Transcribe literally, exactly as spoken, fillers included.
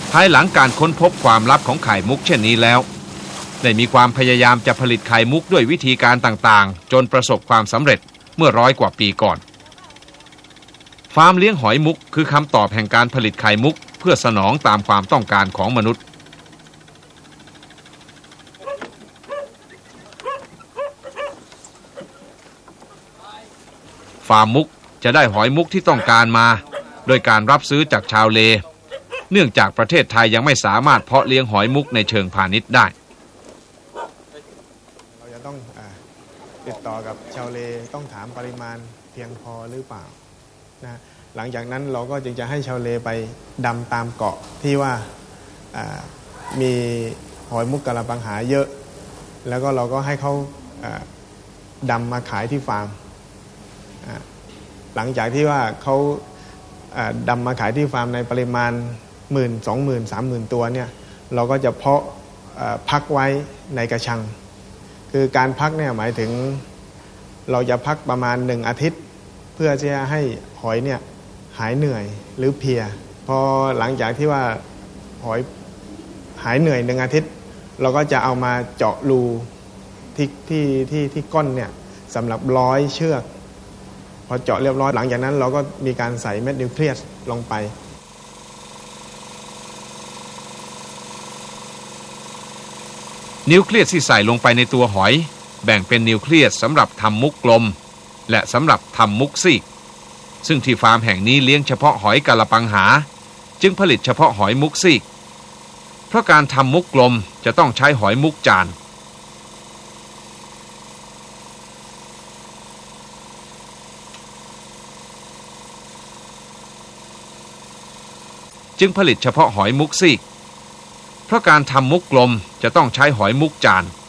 ภายหลังการค้นพบความลับของไข่มุกเช่นนี้แล้วได้มีความพยายามจะผลิตไข่มุกด้วยวิธีการต่างๆจนประสบความสำเร็จเมื่อร้อยกว่าปีก่อนฟาร์มเลี้ยงหอยมุกคือคำตอบแห่งการผลิตไข่มุกเพื่อสนองตามความต้องการของมนุษย์ฟาร์มมุกจะได้หอยมุกที่ต้องการมาโดยการรับซื้อจากชาวเลเนื่องจากประเทศไทยยังไม่สามารถเพาะเลี้ยงหอยมุกในเชิงพาณิชย์ได้เราจะต้องติดต่อกับชาวเลต้องถามปริมาณเพียงพอหรือเปล่านะหลังจากนั้นเราก็จึงจะให้ชาวเลไปดำตามเกาะที่ว่ามีหอยมุกกะลาปังหาเยอะแล้วก็เราก็ให้เขาดำมาขายที่ฟาร์มหลังจากที่ว่าเขาดำมาขายที่ฟาร์มในปริมาณหมื่นสองหมื่นสามหมื่นตัวเนี่ยเราก็จะเพาะพักไว้ในกระชังคือการพักเนี่ยหมายถึงเราจะพักประมาณหนึ่งอาทิตย์เพื่อที่จะให้หอยเนี่ยหายเหนื่อยหรือเพลียพอหลังจากที่ว่าหอยหายเหนื่อยหนึ่งอาทิตย์เราก็จะเอามาเจาะรูที่ที่ที่ที่ก้นเนี่ยสำหรับร้อยเชือกพอเจาะเรียบร้อยหลังจากนั้นเราก็มีการใส่เม็ดนิวเคลียสลงไปนิวเคลียสที่ใส่ลงไปในตัวหอยแบ่งเป็นนิวเคลียสสำหรับทำมุกกลมและสำหรับทำมุกซีกซึ่งที่ฟาร์มแห่งนี้เลี้ยงเฉพาะหอยกะละปังหาจึงผลิตเฉพาะหอยมุกซีกเพราะการทำมุกกลมจะต้องใช้หอยมุกจานจึงผลิตเฉพาะหอยมุกซีกเพราะการทำมุกกลมจะต้องใช้หอยมุกจาน